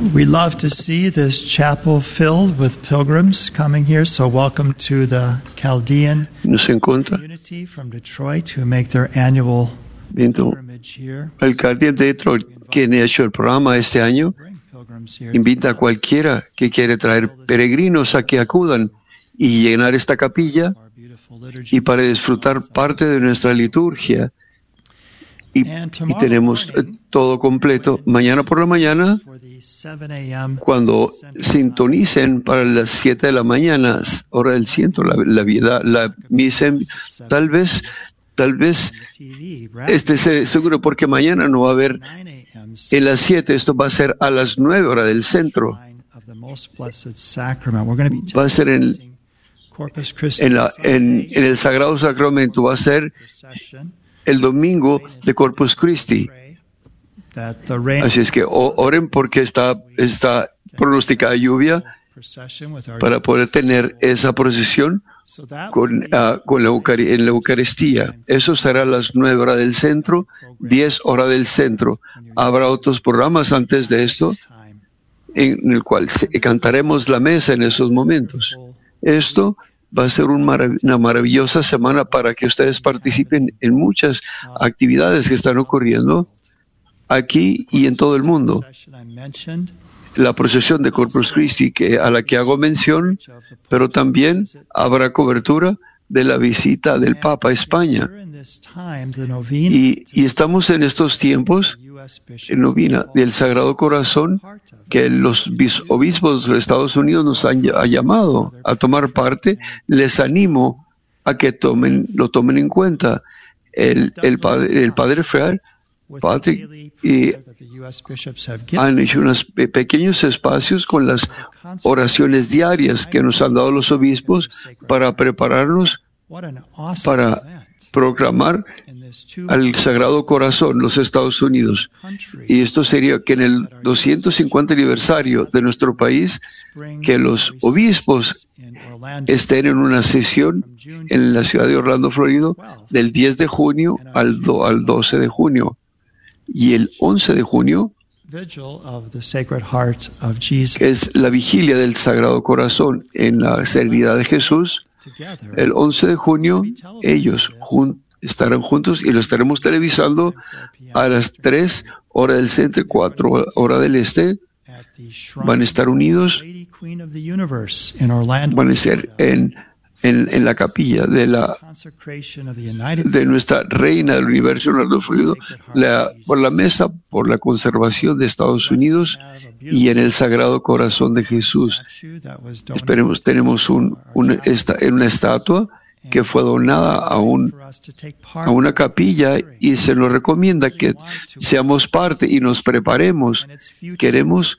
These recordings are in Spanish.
We love to see this chapel filled with pilgrims coming here. So welcome to the Chaldean community from Detroit who make their annual pilgrimage here. El Chaldean de Detroit, quien ha hecho el programa este año, invita a cualquiera que quiere traer peregrinos a que acudan y llenar esta capilla y para disfrutar parte de nuestra liturgia. Y tenemos todo completo. Mañana por la mañana, cuando sintonicen para las 7 de la mañana, hora del centro, la misa, tal vez esté seguro, porque mañana no va a haber en las 7, esto va a ser a las 9 hora del centro. Va a ser en el Sagrado Sacramento, va a ser el domingo de Corpus Christi. Así es que oren porque está pronosticada lluvia para poder tener esa procesión en la Eucaristía. Eso será a las 9 horas del centro, 10 horas del centro. Habrá otros programas antes de esto en el cual cantaremos la mesa en esos momentos. Esto va a ser una maravillosa semana para que ustedes participen en muchas actividades que están ocurriendo aquí y en todo el mundo. La procesión de Corpus Christi a la que hago mención, pero también habrá cobertura de la visita del Papa a España. Y estamos en estos tiempos en novena del Sagrado Corazón, que los obispos de Estados Unidos nos han llamado a tomar parte. Les animo a que lo tomen en cuenta. El padre Freire, Patrick, y han hecho unos pequeños espacios con las oraciones diarias que nos han dado los obispos para prepararnos para proclamar al Sagrado Corazón los Estados Unidos. Y esto sería que en el 250 aniversario de nuestro país, que los obispos estén en una sesión en la ciudad de Orlando, Florida, del 10 de junio al 12 de junio. Y el 11 de junio, que es la vigilia del Sagrado Corazón en la serenidad de Jesús, el 11 de junio ellos estarán juntos y lo estaremos televisando a las 3 horas del centro, 4 horas del este. Van a estar unidos, van a ser en la capilla de nuestra Reina del Universo, por la mesa por la conservación de Estados Unidos y en el Sagrado Corazón de Jesús. Tenemos una estatua que fue donada a una capilla y se nos recomienda que seamos parte y nos preparemos. Queremos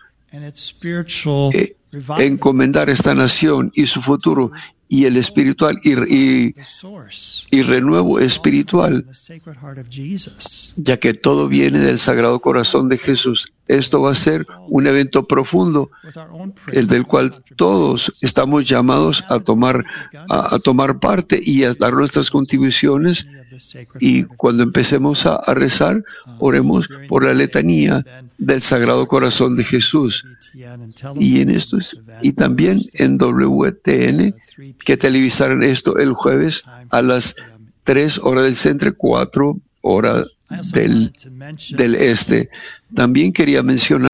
encomendar esta nación y su futuro y el espiritual y renuevo espiritual, ya que todo viene del Sagrado Corazón de Jesús. Esto va a ser un evento profundo, el del cual todos estamos llamados a tomar parte y a dar nuestras contribuciones. Y cuando empecemos a rezar, oremos por la letanía del Sagrado Corazón de Jesús. Y en esto y también en WTN, que televisarán esto el jueves a las 3 horas del centro, 4 horas del este. También quería mencionar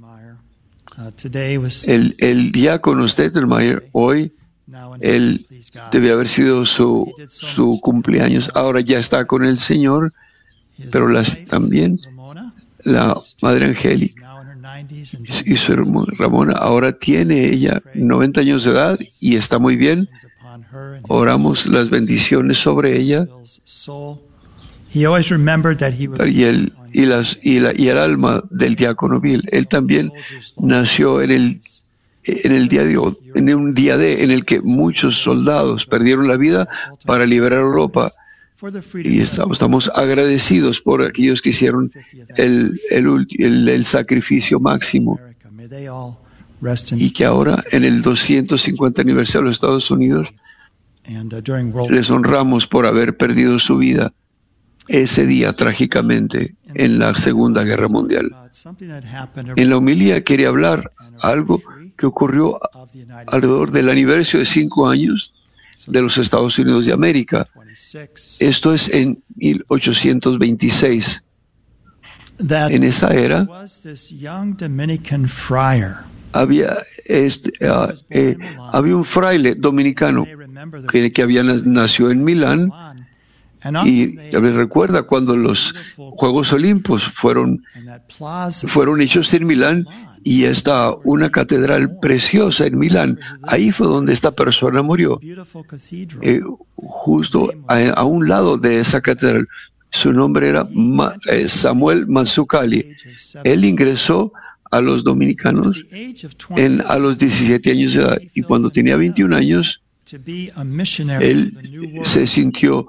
el diácono Stettelmeyer. Hoy él debe haber sido su cumpleaños. Ahora ya está con el Señor, pero también la Madre Angélica y su hermana Ramona, ahora tiene ella 90 años de edad y está muy bien. Oramos las bendiciones sobre ella y el alma del diácono Bill. Él también nació en un día en el que muchos soldados perdieron la vida para liberar Europa. Y estamos agradecidos por aquellos que hicieron el sacrificio máximo. Y que ahora, en el 250 aniversario de los Estados Unidos, les honramos por haber perdido su vida. ese día trágicamente en la Segunda Guerra Mundial. En la homilía quería hablar algo que ocurrió alrededor del aniversario de 5 años de los Estados Unidos de América. Esto es en 1826. En esa era había un fraile dominicano que nació en Milán, y recuerda cuando los Juegos Olímpicos fueron hechos en Milán, y está una catedral preciosa en Milán. Ahí fue donde esta persona murió, justo a un lado de esa catedral. Su nombre era Samuel Mazzucchelli. Él ingresó a los dominicanos a los 17 años de edad, y cuando tenía 21 años, él se sintió,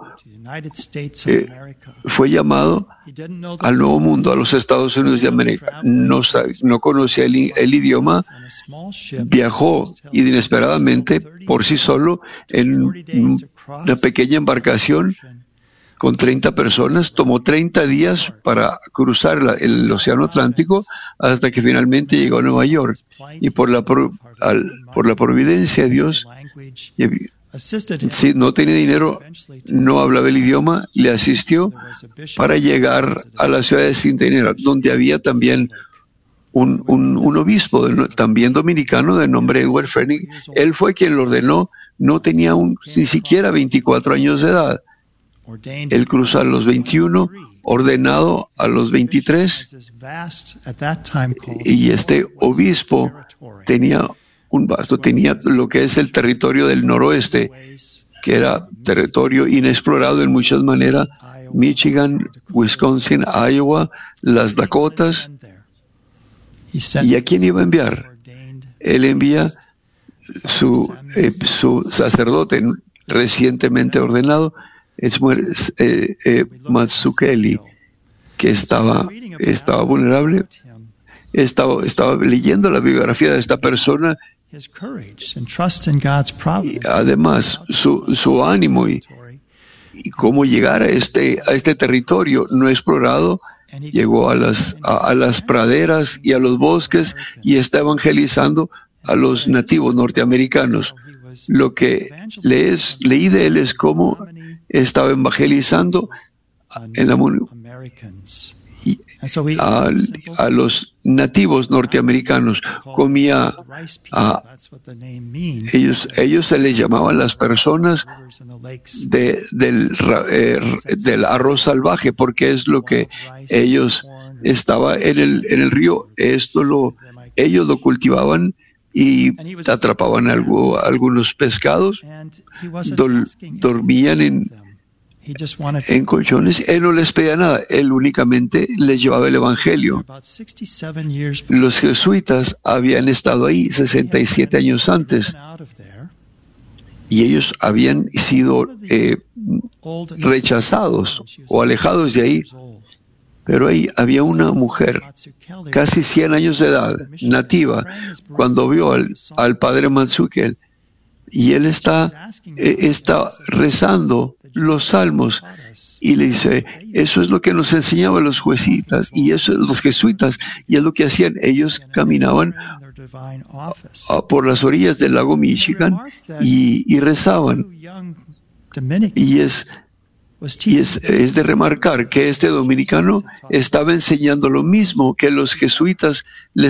fue llamado al Nuevo Mundo, a los Estados Unidos de América. No conocía el idioma, viajó inesperadamente por sí solo en una pequeña embarcación con 30 personas. Tomó 30 días para cruzar el Océano Atlántico hasta que finalmente llegó a Nueva York. Y por la providencia de Dios, si no tenía dinero, no hablaba el idioma, le asistió para llegar a la ciudad de Centinela, donde había también un obispo, también dominicano, de nombre Edward Fenwick. Él fue quien lo ordenó. No tenía ni siquiera 24 años de edad. Él cruzó a los 21, ordenado a los 23, y este obispo tenía lo que es el territorio del noroeste, que era territorio inexplorado en muchas maneras: Michigan, Wisconsin, Iowa, las Dakotas. ¿Y a quién iba a enviar? Él envía su sacerdote recientemente ordenado, Mazzucchelli, que estaba vulnerable. Estaba leyendo la biografía de esta persona, y además su ánimo y cómo llegar a este territorio no explorado. Llegó a las praderas y a los bosques y está evangelizando a los nativos norteamericanos. Lo que leí de él es cómo estaba evangelizando a los nativos norteamerinos. Comía ellos se les llamaban las personas del arroz salvaje, porque es lo que ellos estaba en el río. Ellos lo cultivaban y atrapaban algunos pescados, dormían en colchones. Él no les pedía nada, él únicamente les llevaba el evangelio. Los jesuitas habían estado ahí 67 años antes, y ellos habían sido rechazados o alejados de ahí. Pero ahí había una mujer, casi 100 años de edad, nativa, cuando vio al padre Mazzucchelli, y él está rezando los salmos, y le dice: eso es lo que nos enseñaban los jesuitas, y eso es los jesuitas, y es lo que hacían. Ellos caminaban por las orillas del lago Michigan y rezaban. Y es de remarcar que este dominicano estaba enseñando lo mismo que los jesuitas les